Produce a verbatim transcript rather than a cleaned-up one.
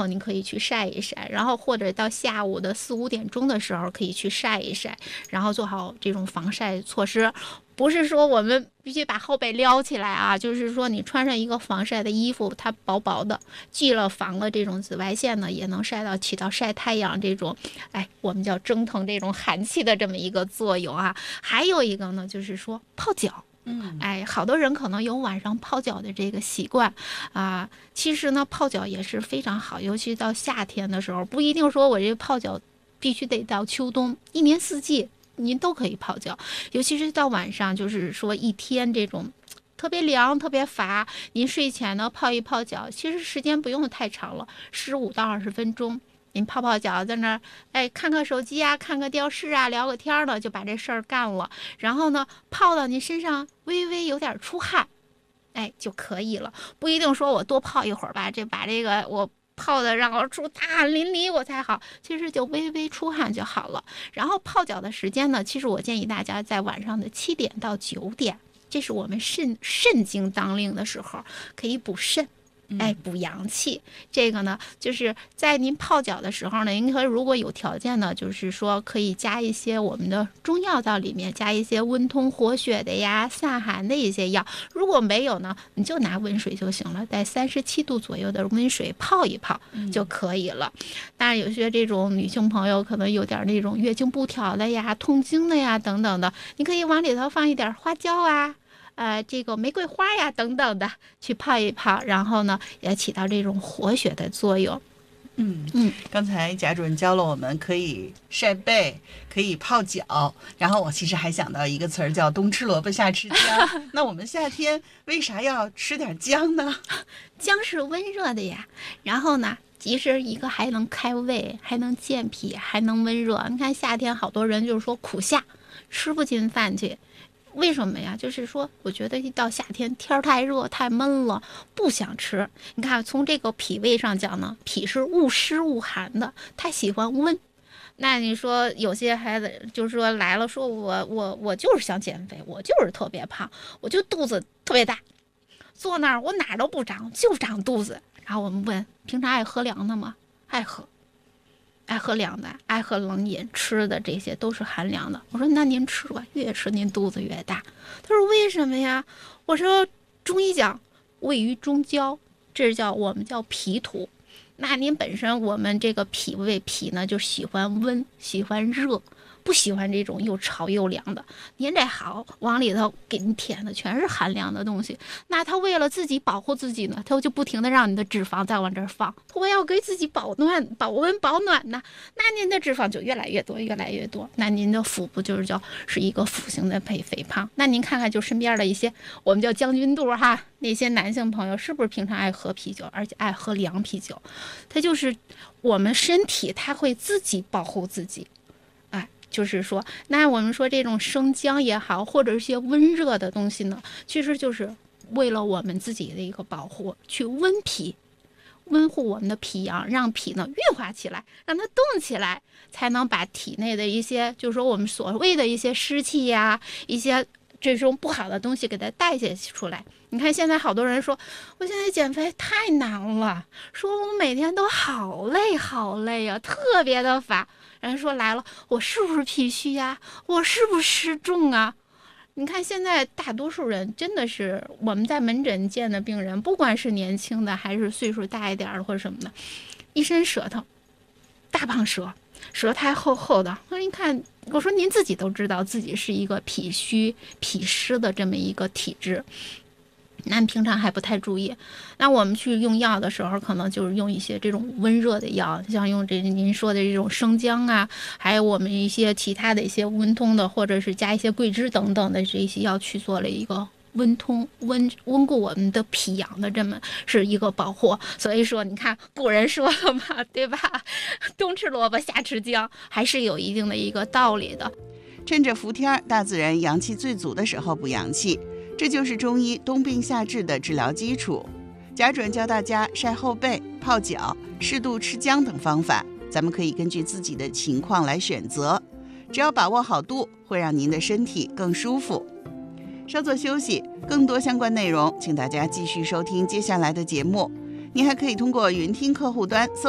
后您可以去晒一晒，然后或者到下午的四五点钟的时候可以去晒一晒，然后做好这种防晒措施。不是说我们必须把后背撩起来啊，就是说你穿上一个防晒的衣服，它薄薄的，既了防了这种紫外线呢，也能晒到起到晒太阳这种，哎，我们叫蒸腾这种寒气的这么一个作用啊。还有一个呢，就是说泡脚。 嗯， 哎，好多人可能有晚上泡脚的这个习惯啊。其实呢，泡脚也是非常好，尤其到夏天的时候，不一定说我这泡脚必须得到秋冬，一年四季您都可以泡脚。尤其是到晚上，就是说一天这种特别凉、特别乏，您睡前呢泡一泡脚，其实时间不用太长了，十五到二十分钟。您泡泡脚，在那儿，哎，看看手机啊，看个电视啊，聊个天的，就把这事儿干了。然后呢，泡到您身上微微有点出汗，哎，就可以了。不一定说我多泡一会儿吧，这把这个我泡的让我出大汗淋漓我才好，其实就微微出汗就好了。然后泡脚的时间呢，其实我建议大家在晚上的七点到九点，这是我们肾肾经当令的时候，可以补肾。哎，补阳气。这个呢，就是在您泡脚的时候呢，您可以如果有条件呢，就是说可以加一些我们的中药到里面，加一些温通活血的呀、散寒的一些药。如果没有呢，你就拿温水就行了，在三十七度左右的温水泡一泡就可以了。嗯、当然，有些这种女性朋友可能有点那种月经不调的呀、痛经的呀等等的，你可以往里头放一点花椒啊。呃，这个玫瑰花呀等等的去泡一泡，然后呢也起到这种活血的作用。 嗯嗯，刚才贾主任教了我们可以晒背，可以泡脚，然后我其实还想到一个词儿叫冬吃萝卜夏吃姜。那我们夏天为啥要吃点姜呢？ 姜是温热的呀，然后呢其实一个还能开胃，还能健脾，还能温热。你看夏天好多人就是说苦夏，吃不进饭去。为什么呀？就是说我觉得一到夏天天儿太热太闷了，不想吃。你看从这个脾胃上讲呢，脾是恶湿恶寒的，他喜欢温。那你说有些孩子就是说来了，说我我我就是想减肥，我就是特别胖，我就肚子特别大，坐那儿我哪儿都不长，就长肚子。然后我们问平常爱喝凉的吗？爱喝。爱喝凉的，爱喝冷饮，吃的这些都是寒凉的。我说那您吃吧，越吃您肚子越大。他说为什么呀？我说中医讲位于中焦，这叫我们叫脾土。那您本身我们这个脾胃脾呢就喜欢温，喜欢热，不喜欢这种又潮又凉的。您这好往里头给你填的全是寒凉的东西，那他为了自己保护自己呢，他就不停的让你的脂肪再往这儿放，我要给自己保暖保温保暖呢，那您的脂肪就越来越多越来越多，那您的腹部就是叫是一个腹型的肥肥胖。那您看看就身边的一些我们叫将军肚哈，那些男性朋友是不是平常爱喝啤酒，而且爱喝凉啤酒？他就是我们身体他会自己保护自己。就是说，那我们说这种生姜也好，或者一些温热的东西呢，其实就是为了我们自己的一个保护，去温脾，温护我们的脾阳，让脾呢运化起来，让它动起来，才能把体内的一些，就是说我们所谓的一些湿气呀，一些这种不好的东西给它代谢出来。你看现在好多人说，我现在减肥太难了，说我每天都好累好累啊，特别的乏。人说来了，我是不是脾虚呀？我是不是湿重啊？你看现在大多数人真的是我们在门诊见的病人，不管是年轻的还是岁数大一点的或者什么的，一伸舌头，大胖舌，舌苔厚厚的。我说你看，我说您自己都知道自己是一个脾虚脾湿的这么一个体质。那平常还不太注意，那我们去用药的时候，可能就是用一些这种温热的药，像用这您说的这种生姜啊，还有我们一些其他的一些温通的，或者是加一些桂枝等等的这些药去做了一个温通温温固我们的脾阳的这么是一个保护。所以说，你看古人说了嘛，对吧？冬吃萝卜夏吃姜，还是有一定的一个道理的。 趁着伏天，大自然阳气最足的时候补阳气。这就是中医冬病夏治的治疗基础。贾主任教大家晒后背、泡脚、适度吃姜等方法，咱们可以根据自己的情况来选择，只要把握好度，会让您的身体更舒服。稍作休息，更多相关内容，请大家继续收听接下来的节目。您还可以通过云听客户端搜